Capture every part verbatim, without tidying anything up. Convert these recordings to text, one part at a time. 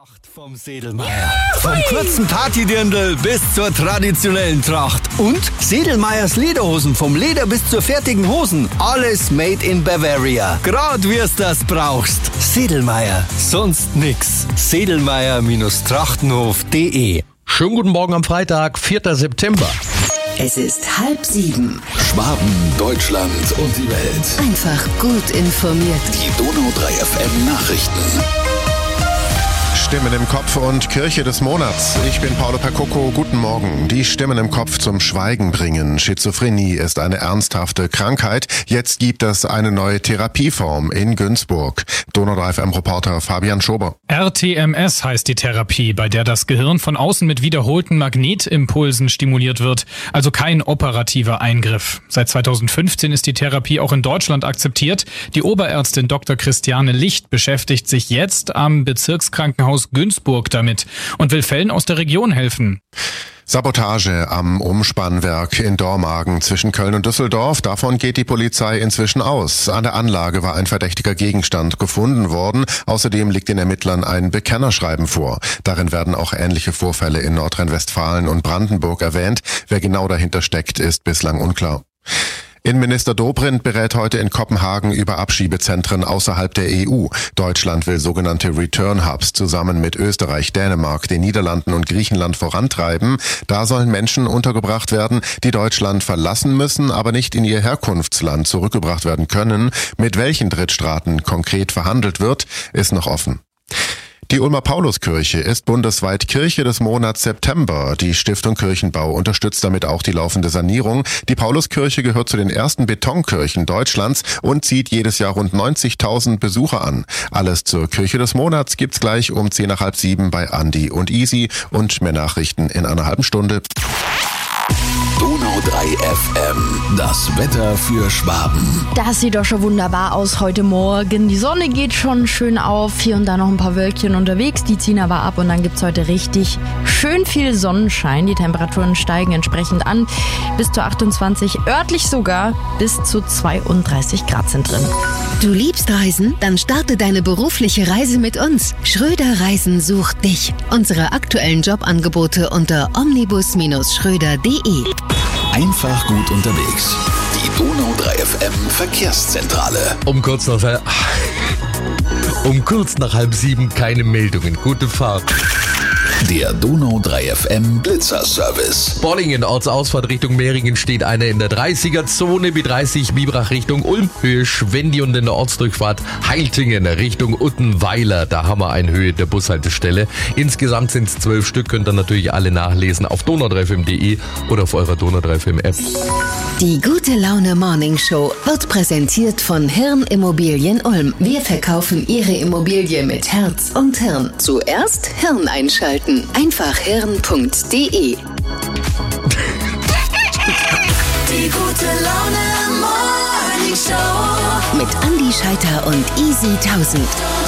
Tracht vom Sedlmayr. Vom kurzen Partydirndl bis zur traditionellen Tracht. Und Sedlmayrs Lederhosen, vom Leder bis zur fertigen Hosen. Alles made in Bavaria. Grad wir's das brauchst. Sedlmayr, sonst nix. sedlmayr Trachtenhof punkt de. Schönen guten Morgen am Freitag, vierter September. Es ist halb sieben. Schwaben, Deutschland und die Welt. Einfach gut informiert. Die Donau drei F M Nachrichten. Stimmen im Kopf und Kirche des Monats. Ich bin Paolo Percocco. Guten Morgen. Die Stimmen im Kopf zum Schweigen bringen. Schizophrenie ist eine ernsthafte Krankheit. Jetzt gibt es eine neue Therapieform in Günzburg. Donau drei F M-Reporter Fabian Schober. R T M S heißt die Therapie, bei der das Gehirn von außen mit wiederholten Magnetimpulsen stimuliert wird. Also kein operativer Eingriff. Seit zweitausendfünfzehn ist die Therapie auch in Deutschland akzeptiert. Die Oberärztin Doktor Christiane Licht beschäftigt sich jetzt am Bezirkskrankenhaus Günzburg damit und will Fällen aus der Region helfen. Sabotage am Umspannwerk in Dormagen zwischen Köln und Düsseldorf. Davon geht die Polizei inzwischen aus. An der Anlage war ein verdächtiger Gegenstand gefunden worden. Außerdem liegt den Ermittlern ein Bekennerschreiben vor. Darin werden auch ähnliche Vorfälle in Nordrhein-Westfalen und Brandenburg erwähnt. Wer genau dahinter steckt, ist bislang unklar. Innenminister Dobrindt berät heute in Kopenhagen über Abschiebezentren außerhalb der E U. Deutschland will sogenannte Return Hubs zusammen mit Österreich, Dänemark, den Niederlanden und Griechenland vorantreiben. Da sollen Menschen untergebracht werden, die Deutschland verlassen müssen, aber nicht in ihr Herkunftsland zurückgebracht werden können. Mit welchen Drittstaaten konkret verhandelt wird, ist noch offen. Die Ulmer Pauluskirche ist bundesweit Kirche des Monats September. Die Stiftung Kirchenbau unterstützt damit auch die laufende Sanierung. Die Pauluskirche gehört zu den ersten Betonkirchen Deutschlands und zieht jedes Jahr rund neunzigtausend Besucher an. Alles zur Kirche des Monats gibt's gleich um zehn nach halb sieben bei Andi und Easy und mehr Nachrichten in einer halben Stunde. Donau drei F M, das Wetter für Schwaben. Das sieht doch schon wunderbar aus heute Morgen. Die Sonne geht schon schön auf, hier und da noch ein paar Wölkchen unterwegs, die ziehen aber ab und dann gibt's heute richtig schön viel Sonnenschein. Die Temperaturen steigen entsprechend an, bis zu achtundzwanzig, örtlich sogar bis zu zweiunddreißig Grad sind drin. Du liebst Reisen? Dann starte deine berufliche Reise mit uns. Schröder Reisen sucht dich. Unsere aktuellen Jobangebote unter omnibus Schröder punkt de. Einfach gut unterwegs. Die Donau drei F M Verkehrszentrale. Um kurz nach, um kurz nach halb sieben keine Meldungen. Gute Fahrt. Der Donau drei F M Blitzerservice. Bollingen, Ortsausfahrt Richtung Mehringen steht einer in der dreißiger-Zone, B dreißig Biberach Richtung Ulm, Höhe Schwendi und in der Ortsdurchfahrt Heiltingen Richtung Uttenweiler. Da haben wir eine Höhe der Bushaltestelle. Insgesamt sind es zwölf Stück, könnt ihr natürlich alle nachlesen auf donau drei f m punkt de oder auf eurer Donau drei F M App. Die Gute Laune Morning Show wird präsentiert von Hirn Immobilien Ulm. Wir verkaufen Ihre Immobilie mit Herz und Hirn. Zuerst Hirn einschalten. Einfach hirn punkt de. Die Gute Laune Morning Show mit Andi Scheiter und Easy tausend.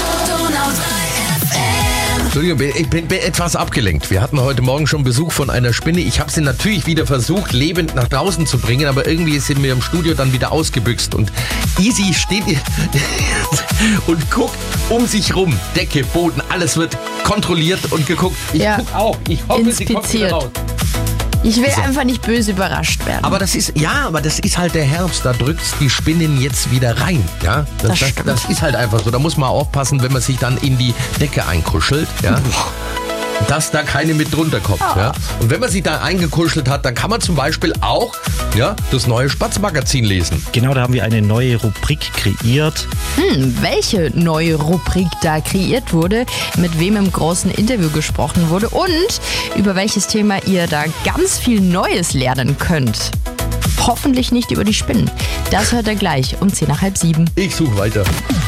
Entschuldigung, ich bin, bin etwas abgelenkt. Wir hatten heute Morgen schon Besuch von einer Spinne. Ich habe sie natürlich wieder versucht, lebend nach draußen zu bringen, aber irgendwie ist sie mir im Studio dann wieder ausgebüxt. Und Easy steht und guckt um sich rum. Decke, Boden, alles wird kontrolliert und geguckt. Ich ja. guck auch. Ich hoffe, sie kommt wieder raus. Ich will einfach nicht böse überrascht werden. Aber das ist, ja, aber das ist halt der Herbst, da drückt's die Spinnen jetzt wieder rein, ja. Das, das, das, das ist halt einfach so, da muss man aufpassen, wenn man sich dann in die Decke einkuschelt, ja. Dass da keine mit drunter kommt, oh. ja. Und wenn man sich da eingekuschelt hat, dann kann man zum Beispiel auch, ja, das neue Spatz-Magazin lesen. Genau, da haben wir eine neue Rubrik kreiert. Hm, welche neue Rubrik da kreiert wurde, mit wem im großen Interview gesprochen wurde und über welches Thema ihr da ganz viel Neues lernen könnt. Hoffentlich nicht über die Spinnen. Das hört ihr gleich um zehn nach halb sieben. Ich suche weiter.